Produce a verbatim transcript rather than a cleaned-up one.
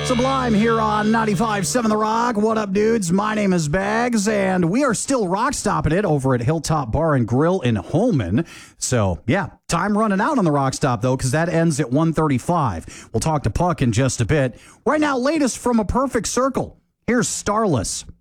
Sublime here on ninety-five point seven The Rock. What up, dudes? My name is Bags, and we are still rock stopping it over at Hilltop Bar and Grill in Holman. So, yeah, time running out on the rock stop, though, because that ends at one thirty-five. We'll talk to Puck in just a bit. Right now, latest from A Perfect Circle. Here's Starless.